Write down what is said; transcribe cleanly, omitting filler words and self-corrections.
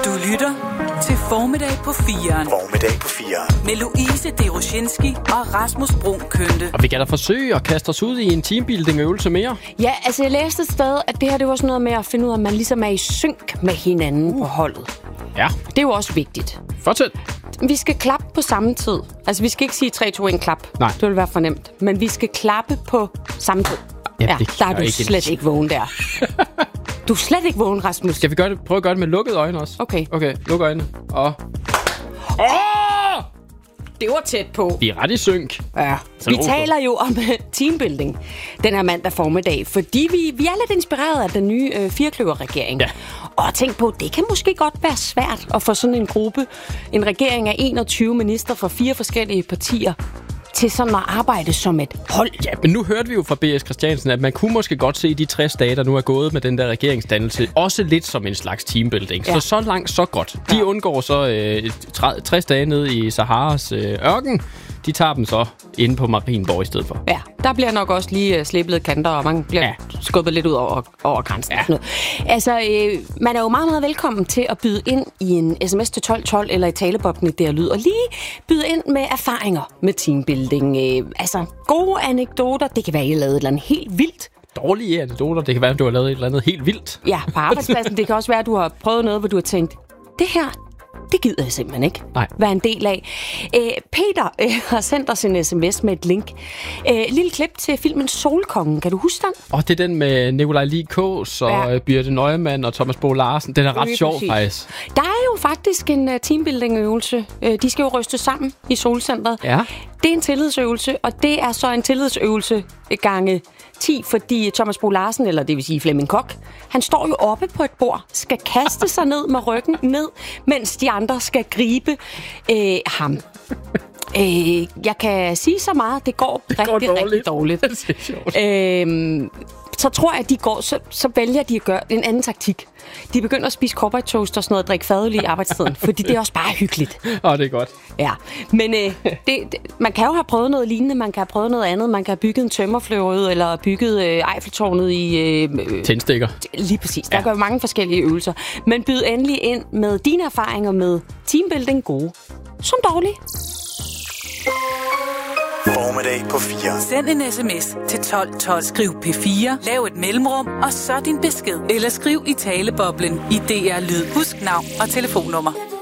Du lytter til Formiddag på 4'eren. Formiddag på 4'eren. Med Louise Deroshinski og Rasmus Brun Kønte. Og vi kan da forsøge at kaste os ud i en teambuilding-øvelse mere. Ja, altså jeg læste et sted, at det her det var sådan noget med at finde ud af, at man ligesom er i synk med hinanden på holdet. Ja. Det er jo også vigtigt. Fortsæt. Vi skal klappe på samme tid. Altså vi skal ikke sige 3, 2, 1 klap. Nej. Det vil være for nemt. Men vi skal klappe på samme tid. Ja, der er du slet ikke vågen der. Du er slet ikke vågen, Rasmus. Skal vi prøve at gøre det med lukkede øjne også? Okay. Okay, luk øjnene. Og... Det var tæt på. Vi er ret i synk. Ja. Vi taler jo om teambuilding den her mandag formiddag, fordi vi er lidt inspireret af den nye firkløverregering. Ja. Og tænk på, det kan måske godt være svært at få sådan en gruppe, en regering af 21 minister fra 4 forskellige partier, til sådan at arbejde som et hold. Ja, men nu hørte vi jo fra B.S. Christiansen, at man kunne måske godt se de 60 dage, der nu er gået med den der regeringsdannelse, også lidt som en slags teambuilding. Ja. Så langt, så godt. De undgår så 60 dage ned i Saharas ørken. De tager dem så inde på Marienborg i stedet for. Ja, der bliver nok også lige slippet kanter, og man bliver skubbet lidt ud over grænsen. Ja. Altså, man er jo meget, meget velkommen til at byde ind i en sms til 1212 eller i taleboblen der lyd, og lige byde ind med erfaringer med teambuilding. Altså, gode anekdoter, det kan være, at I har lavet et eller andet helt vildt. Dårlige anekdoter, det kan være, at du har lavet et eller andet helt vildt. Ja, på arbejdspladsen. Det kan også være, at du har prøvet noget, hvor du har tænkt, det her, det gider jeg simpelthen ikke være en del af. Peter har sendt os en sms med et link. Lille klip til filmen Solkongen. Kan du huske den? Og det er den med Nikolaj Lie Kaas og Birthe Neumann og Thomas Bo Larsen. Den er ret sjov, faktisk. Der er jo faktisk en teambuilding-øvelse. De skal jo ryste sammen i Solcentret. Ja. Det er en tillidsøvelse, og det er så en tillidsøvelse gange 10, fordi Thomas Bo Larsen, eller det vil sige Flemming Koch, han står jo oppe på et bord, skal kaste sig ned med ryggen ned, mens de andre skal gribe ham. Jeg kan sige så meget, det går rigtig dårligt. Så tror jeg, at de går, så vælger de at gøre en anden taktik. De begynder at spise cowboy toast og sådan noget, og drikke fadøl i arbejdstiden, fordi det er også bare hyggeligt. Det er godt. Ja, men man kan jo have prøvet noget lignende, man kan have prøvet noget andet, man kan have bygget en tømmerflåde, eller bygget Eiffeltårnet i... tændstikker. Lige præcis, der gør mange forskellige øvelser. Men byd endelig ind med dine erfaringer med teambuilding, gode som dårlige. Formiddag på 4. Send en sms til 1212. Skriv P4, lav et mellemrum, og så din besked. Eller skriv i taleboblen i DR Lyd. Husk navn og telefonnummer.